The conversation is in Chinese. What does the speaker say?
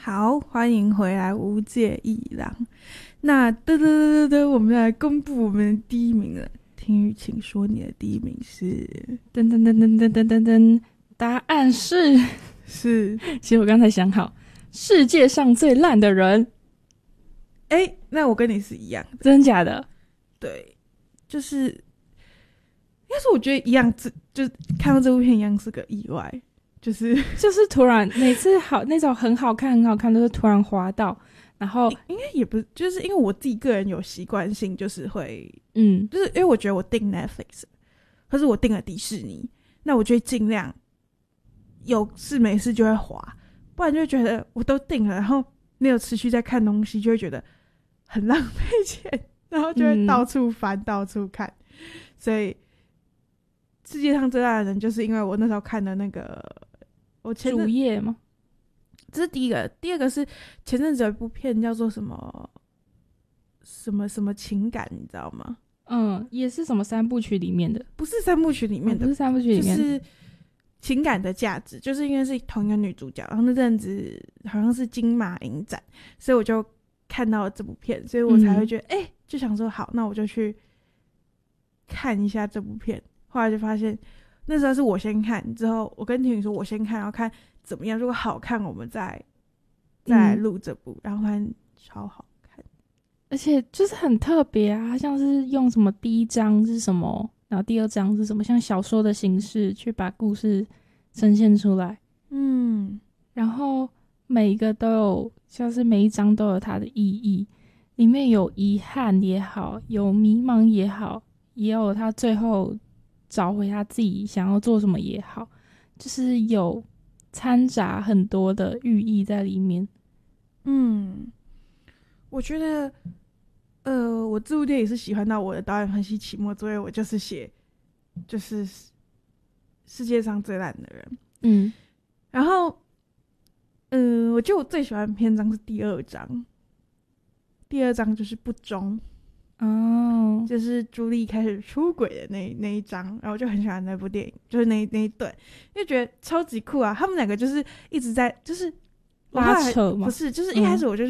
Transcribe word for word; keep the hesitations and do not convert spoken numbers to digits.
好，欢迎回来无界一郎。那噔噔噔噔噔，我们来公布我们的第一名了。听雨，请说你的第一名是？ 噔噔噔噔噔噔噔噔，答案是是。 其实我刚才想好，世界上最烂的人。 哎、欸，那我跟你是一样的。 真的假的？ 对，就是应该是我觉得一样，就看到这部片一样是个意外。就是就是突然每次好那种很好看很好看都是突然滑到，然后应该也不是，就是因为我自己个人有习惯性，就是会嗯， 就是因为我觉得我订 Netflix， 可是我订了迪士尼，那我就会尽量有事没事就会滑，不然就会觉得我都订了，然后没有持续在看东西，就会觉得很浪费钱，然后就会到处翻、嗯、到处看。所以世界上最烂的人，就是因为我那时候看的那个。我前主页吗？ 这是第一个。第二个是前阵子有一部片叫做什么什么什么情感，你知道吗？ 嗯，也是什么三部曲里面的？ 不是三部曲里面的， 哦、不是三部曲里面的， 就是情感的价值。就是因为是同一个女主角，然后那阵子好像是金马影展，所以我就看到了这部片，所以我才会觉得哎、嗯欸，就想说好，那我就去看一下这部片。后来就发现。那时候是我先看，之后我跟婷宇说我先看，然后看怎么样，如果好看我们再再录这部、嗯、然后发现超好看， 而且就是很特别啊，像是用什么第一章是什么，然后第二章是什么，像小说的形式去把故事呈现出来。 嗯， 然后每一个都有，像是每一章都有它的意义，里面有遗憾也好，有迷茫也好，也有他最后找回他自己想要做什么也好，就是有掺杂很多的寓意在里面。 嗯，我觉得呃，我这部电影是喜欢到我的导演分析期末作业，我就是写就是世界上最烂的人。 嗯， 然后嗯、呃，我觉得我最喜欢的篇章是第二章，第二章就是不忠。 哦， 就是朱莉开始出轨的那那一章，然后我就很喜欢那部电影，就是那那一段，因为觉得超级酷啊！他们两个就是一直在就是拉扯吗？ 不是，就是一开始我就